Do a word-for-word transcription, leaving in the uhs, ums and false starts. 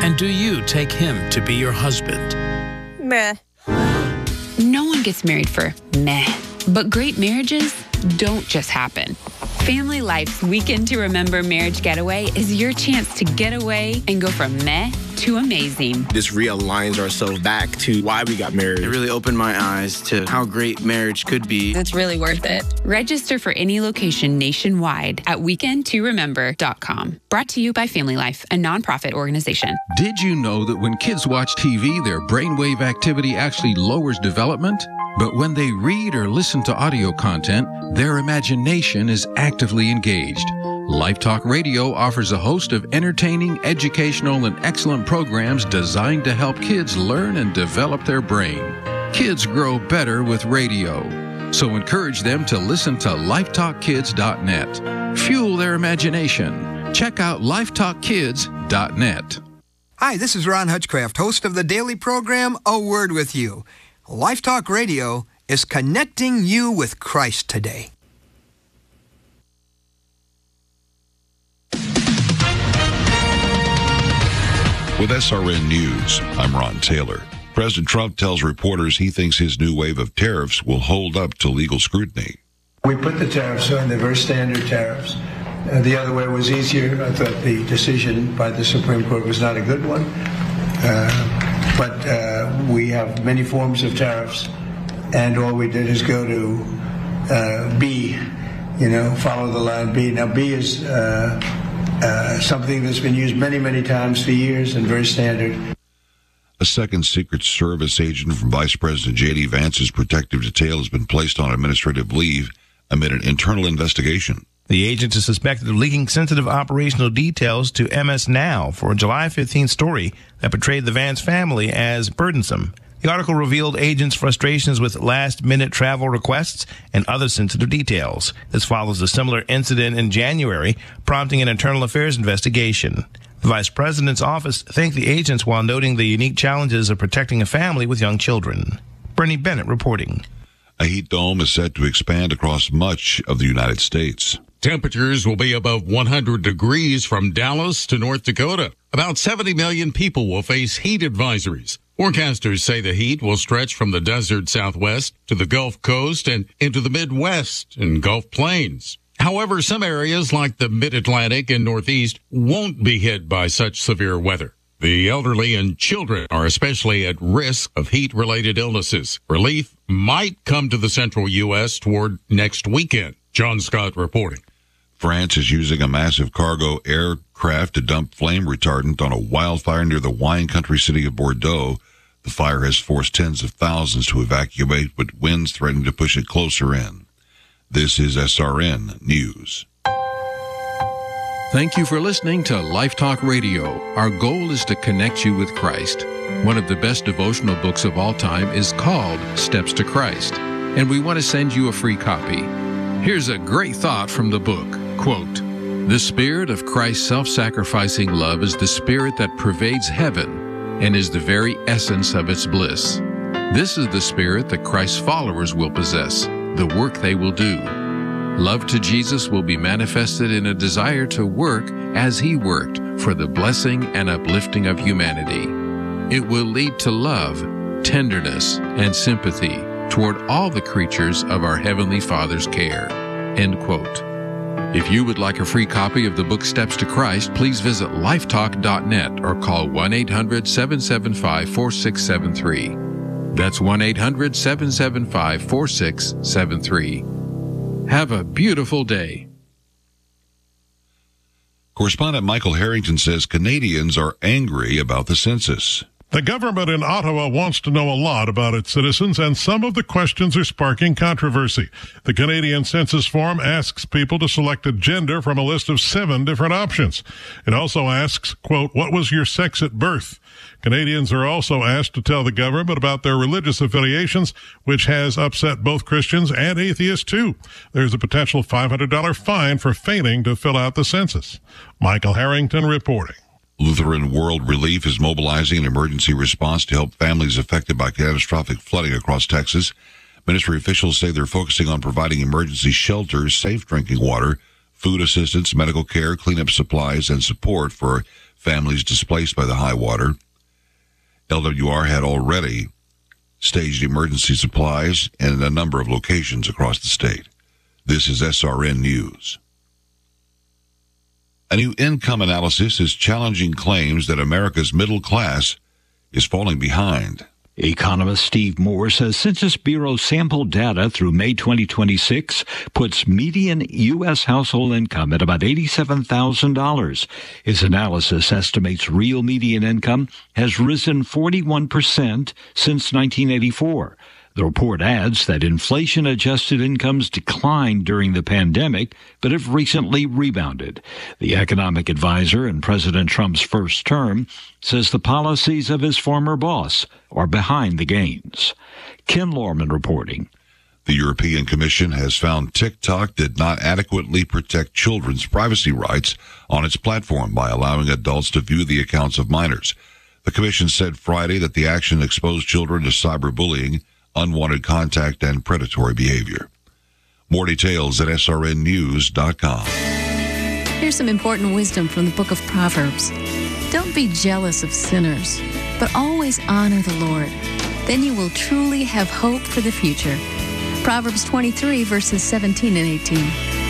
And do you take him to be your husband? Meh. No one gets married for meh. But great marriages don't just happen. Family Life's Weekend to Remember Marriage Getaway is your chance to get away and go from meh to amazing. This realigns ourselves back to why we got married. It really opened my eyes to how great marriage could be. It's really worth it. Register for any location nationwide at weekend to remember dot com. Brought to you by Family Life, a nonprofit organization. Did you know that when kids watch T V, their brainwave activity actually lowers development? But when they read or listen to audio content, their imagination is actively engaged. LifeTalk Radio offers a host of entertaining, educational, and excellent programs designed to help kids learn and develop their brain. Kids grow better with radio. So encourage them to listen to life talk kids dot net. Fuel their imagination. Check out life talk kids dot net. Hi, this is Ron Hutchcraft, host of the daily program, A Word With You. Life Talk Radio is connecting you with Christ today. With S R N News, I'm Ron Taylor. President Trump tells reporters he thinks his new wave of tariffs will hold up to legal scrutiny. We put the tariffs on, they're very standard tariffs. Uh, the other way was easier. I thought the decision by the Supreme Court was not a good one. Uh, but uh, we have many forms of tariffs, and all we did is go to uh, B, you know, follow the line B. Now, B is uh, uh, something that's been used many, many times for years and very standard. A second Secret Service agent from Vice President J D. Vance's protective detail has been placed on administrative leave amid an internal investigation. The agent is suspected of leaking sensitive operational details to M S Now for a July fifteenth story that portrayed the Vance family as burdensome. The article revealed agents' frustrations with last-minute travel requests and other sensitive details. This follows a similar incident in January, prompting an internal affairs investigation. The Vice President's office thanked the agents while noting the unique challenges of protecting a family with young children. Bernie Bennett reporting. A heat dome is set to expand across much of the United States. Temperatures will be above one hundred degrees from Dallas to North Dakota. About seventy million people will face heat advisories. Forecasters say the heat will stretch from the desert Southwest to the Gulf Coast and into the Midwest and Gulf Plains. However, some areas like the Mid-Atlantic and Northeast won't be hit by such severe weather. The elderly and children are especially at risk of heat-related illnesses. Relief might come to the central U S toward next weekend. John Scott reporting. France is using a massive cargo aircraft to dump flame retardant on a wildfire near the wine country city of Bordeaux. The fire has forced tens of thousands to evacuate, but winds threaten to push it closer in. This is S R N News. Thank you for listening to Life Talk Radio. Our goal is to connect you with Christ. One of the best devotional books of all time is called Steps to Christ, and we want to send you a free copy. Here's a great thought from the book. Quote, "The spirit of Christ's self-sacrificing love is the spirit that pervades heaven and is the very essence of its bliss. This is the spirit that Christ's followers will possess, the work they will do. Love to Jesus will be manifested in a desire to work as he worked for the blessing and uplifting of humanity. It will lead to love, tenderness, and sympathy toward all the creatures of our Heavenly Father's care." End quote. If you would like a free copy of the book Steps to Christ, please visit life talk dot net or call one eight hundred seven seven five four six seven three. That's one eight hundred seven seven five four six seven three. Have a beautiful day. Correspondent Michael Harrington says Canadians are angry about the census. The government in Ottawa wants to know a lot about its citizens, and some of the questions are sparking controversy. The Canadian Census Form asks people to select a gender from a list of seven different options. It also asks, quote, "What was your sex at birth?" Canadians are also asked to tell the government about their religious affiliations, which has upset both Christians and atheists, too. There's a potential five hundred dollars fine for failing to fill out the census. Michael Harrington reporting. Lutheran World Relief is mobilizing an emergency response to help families affected by catastrophic flooding across Texas. Ministry officials say they're focusing on providing emergency shelters, safe drinking water, food assistance, medical care, cleanup supplies, and support for families displaced by the high water. L W R had already staged emergency supplies in a number of locations across the state. This is S R N News. A new income analysis is challenging claims that America's middle class is falling behind. Economist Steve Moore says Census Bureau sample data through May twenty twenty-six puts median U S household income at about eighty-seven thousand dollars. His analysis estimates real median income has risen forty-one percent since nineteen eighty-four. The report adds that inflation-adjusted incomes declined during the pandemic, but have recently rebounded. The economic advisor in President Trump's first term says the policies of his former boss are behind the gains. Ken Lorman reporting. The European Commission has found TikTok did not adequately protect children's privacy rights on its platform by allowing adults to view the accounts of minors. The Commission said Friday that the action exposed children to cyberbullying, unwanted contact, and predatory behavior. More details at S R N news dot com. Here's some important wisdom from the book of Proverbs. Don't be jealous of sinners, but always honor the Lord. Then you will truly have hope for the future. Proverbs twenty-three, verses seventeen and eighteen.